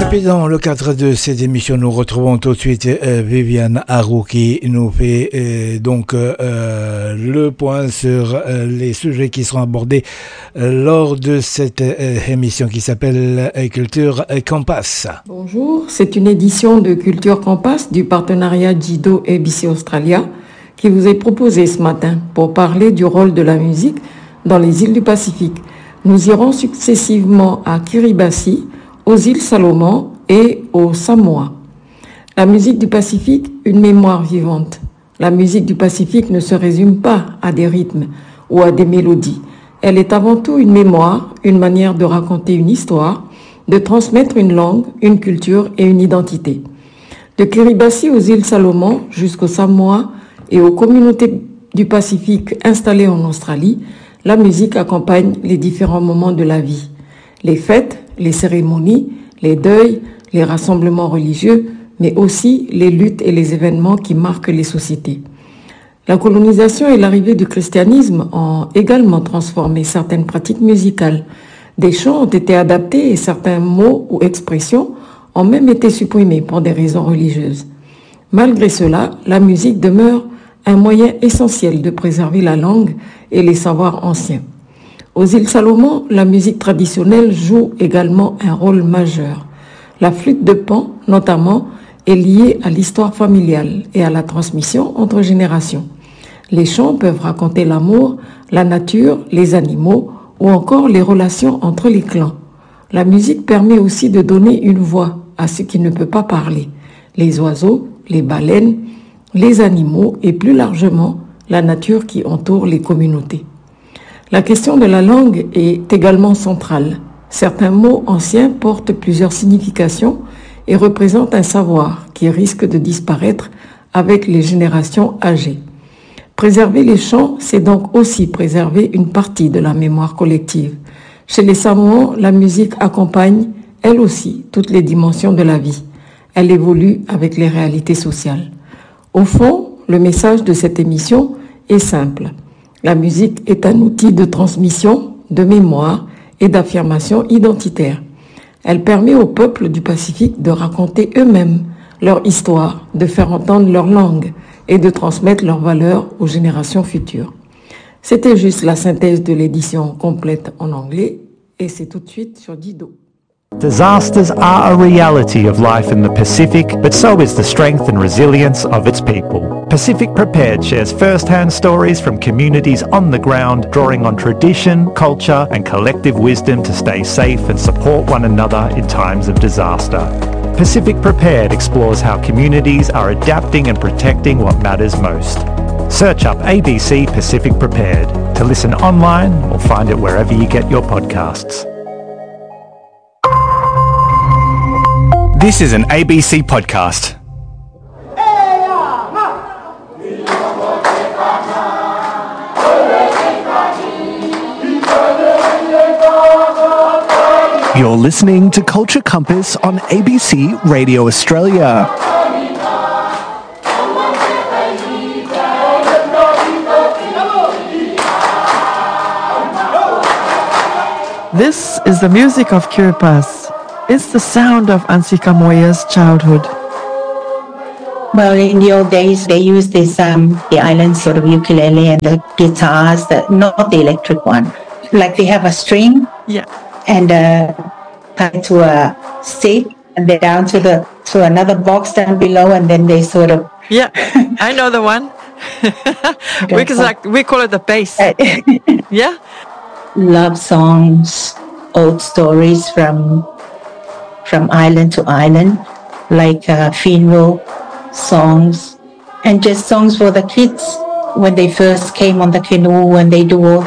Et puis dans le cadre de cette émission, nous retrouvons tout de suite Viviane Harou qui nous fait le point sur les sujets qui seront abordés lors de cette émission qui s'appelle Culture Campus. Bonjour, c'est une édition de Culture Campus du partenariat Jido ABC Australia qui vous est proposée ce matin pour parler du rôle de la musique dans les îles du Pacifique. Nous irons successivement à Kiribati, aux îles Salomon et aux Samoa. La musique du Pacifique, une mémoire vivante. La musique du Pacifique ne se résume pas à des rythmes ou à des mélodies. Elle est avant tout une mémoire, une manière de raconter une histoire, de transmettre une langue, une culture et une identité. De Kiribati aux îles Salomon jusqu'aux Samoa et aux communautés du Pacifique installées en Australie, la musique accompagne les différents moments de la vie. Les fêtes, les cérémonies, les deuils, les rassemblements religieux, mais aussi les luttes et les événements qui marquent les sociétés. La colonisation et l'arrivée du christianisme ont également transformé certaines pratiques musicales. Des chants ont été adaptés et certains mots ou expressions ont même été supprimés pour des raisons religieuses. Malgré cela, la musique demeure un moyen essentiel de préserver la langue et les savoirs anciens. Aux îles Salomon, la musique traditionnelle joue également un rôle majeur. La flûte de Pan, notamment, est liée à l'histoire familiale et à la transmission entre générations. Les chants peuvent raconter l'amour, la nature, les animaux ou encore les relations entre les clans. La musique permet aussi de donner une voix à ce qui ne peut pas parler, les oiseaux, les baleines, les animaux et plus largement la nature qui entoure les communautés. La question de la langue est également centrale. Certains mots anciens portent plusieurs significations et représentent un savoir qui risque de disparaître avec les générations âgées. Préserver les chants, c'est donc aussi préserver une partie de la mémoire collective. Chez les Samoans, la musique accompagne, elle aussi, toutes les dimensions de la vie. Elle évolue avec les réalités sociales. Au fond, le message de cette émission est simple. La musique est un outil de transmission, de mémoire et d'affirmation identitaire. Elle permet aux peuples du Pacifique de raconter eux-mêmes leur histoire, de faire entendre leur langue et de transmettre leurs valeurs aux générations futures. C'était juste la synthèse de l'édition complète en anglais et c'est tout de suite sur Jido. Disasters are a reality of life in the Pacific, but so is the strength and resilience of its people. Pacific Prepared shares first-hand stories from communities on the ground, drawing on tradition, culture and collective wisdom to stay safe and support one another in times of disaster. Pacific Prepared explores how communities are adapting and protecting what matters most. Search up ABC Pacific Prepared to listen online or find it wherever you get your podcasts. This is an ABC podcast. You're listening to Culture Compass on ABC Radio Australia. This is the music of Kiribati. It's the sound of Ansika Moya's childhood. Well, in the old days, they used this, the island sort of ukulele and the guitars, not the electric one. Like they have a string and tied to a stick and then down to another box down below and then they sort of... Yeah, I know the one. We call it the bass. Yeah? Love songs, old stories from island to island, like funeral songs, and just songs for the kids when they first came on the canoe, when they do all